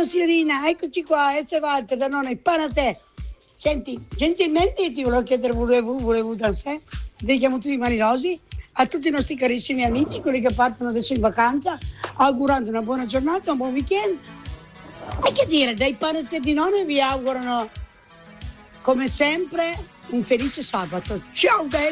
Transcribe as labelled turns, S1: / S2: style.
S1: Buongiorno signorina, eccoci qua, e se Walter da nonna, il pane a te. Senti, gentilmente io ti volevo chiedere, volevo da sé, dedichiamo tutti i mani rosi a tutti i nostri carissimi amici, quelli che partono adesso in vacanza, augurando una buona giornata, un buon weekend. E che dire, dai pane a te di nonna vi augurano come sempre un felice sabato. Ciao,